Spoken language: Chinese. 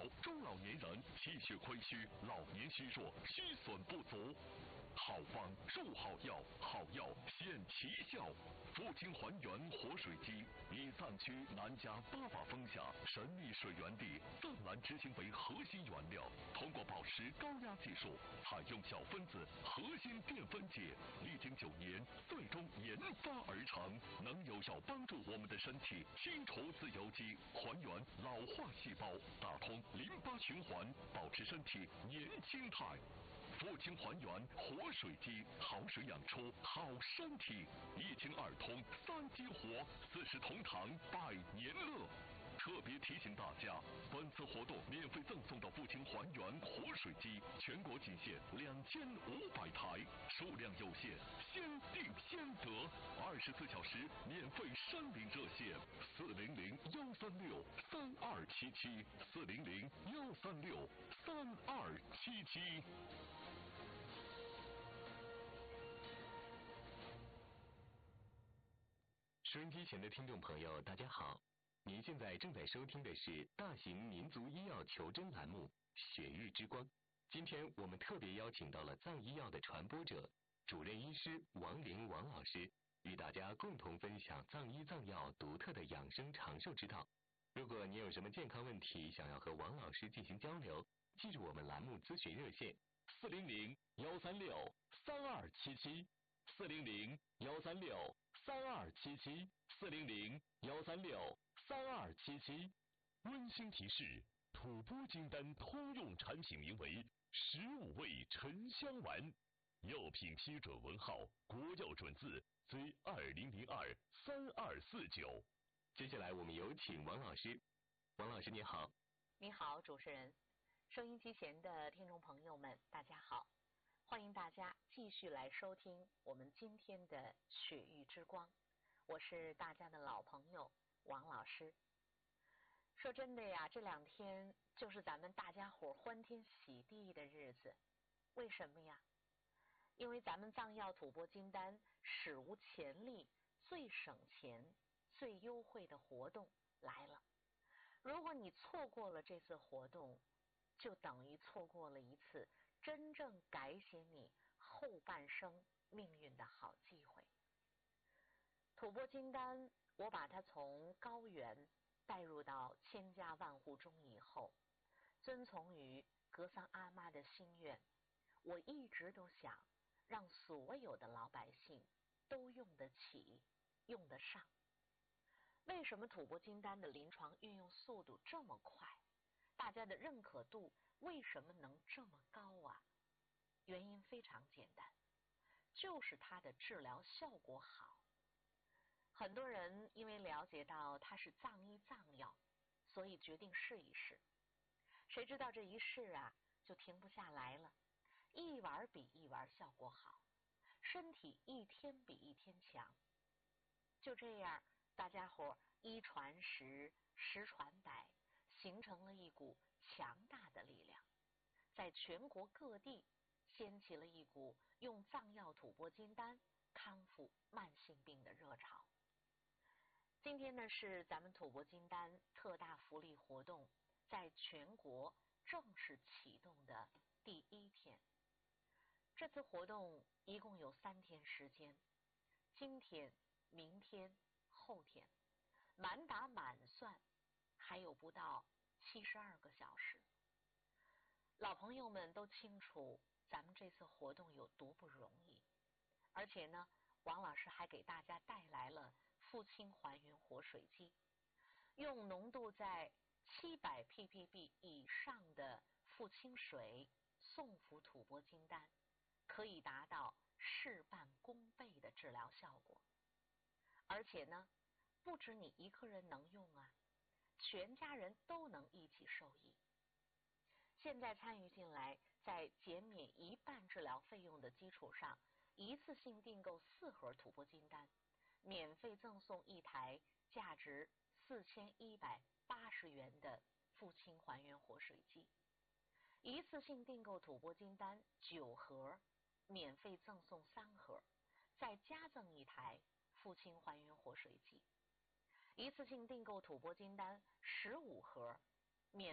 中老年人气血亏虚、老年虚弱、虚损不足。好方助好药，好药显奇效。复清还原活水机以藏区南迦巴瓦峰下神秘水源地藏蓝执行为核心原料，通过保持高压技术，采用小分子核心淀分解，历经9年，最终研发而成，能有效帮助我们的身体清除自由基，还原老化细胞，打通淋巴循环，保持身体年轻态。复清还原活水机，好水养出好身体，一清二通3激活，40同堂百年乐。特别提醒大家，本次活动免费赠送的复清还原活水机，全国仅限2500台，数量有限，先订先得。24小时免费申领热线：400-136-3277，400-136-3277。 收音机前的听众朋友，大家好，您现在正在收听的是大型民族医药求真栏目《血域之光》。今天我们特别邀请到了藏医药的传播者、主任医师王玲王老师，与大家共同分享藏医藏药独特的养生长寿之道。如果你有什么健康问题想要和王老师进行交流，记住我们栏目咨询热线 400-136-3277，400-136-3277，400-136-3277。温馨提示：吐蕃金丹通用产品名为15味沉香丸，药品批准文号国药准字Z20023249。 接下来我们有请王老师。王老师你好。 你好，主持人。收音机前的听众朋友们，大家好，欢迎大家继续来收听我们今天的血域之光，我是大家的老朋友王老师。说真的呀，这2天就是咱们大家伙欢天喜地的日子。为什么呀？因为咱们藏药吐蕃金丹史无前例、最省钱、最优惠的活动来了。如果你错过了这次活动，就等于错过了一次真正改写你后半生命运的好机会。吐蕃金丹，我把它从高原带入到千家万户中以后，遵从于格桑阿妈的心愿，我一直都想让所有的老百姓都用得起、用得上。为什么吐蕃金丹的临床运用速度这么快？大家的认可度为什么能这么高啊？原因非常简单，就是它的治疗效果好。很多人因为了解到它是藏医藏药，所以决定试一试。谁知道这一试啊，就停不下来了，一丸比一丸效果好，身体一天比一天强。就这样，大家伙一传十，十传百，形成了一股强大的力量，在全国各地掀起了一股用藏药吐蕃金丹康复慢性病的热潮。今天呢，是咱们吐蕃金丹特大福利活动在全国正式启动的第1天。这次活动一共有3天时间，今天、明天、后天，满打满算还有不到72个小时。老朋友们都清楚咱们这次活动有多不容易，而且呢，王老师还给大家带来了复清还原活水机，用浓度在700 ppb 以上的复清水送服吐蕃金丹，可以达到事半功倍的治疗效果。而且呢，不止你一个人能用啊，全家人都能一起受益。现在参与进来，在减免1半治疗费用的基础上，一次性订购4盒吐蕃金丹，免费赠送1台价值4180元的复清还原活水机；一次性订购吐蕃金丹9盒，免费赠送3盒，再加赠1台复清还原活水机；一次性订购吐蕃金丹15盒，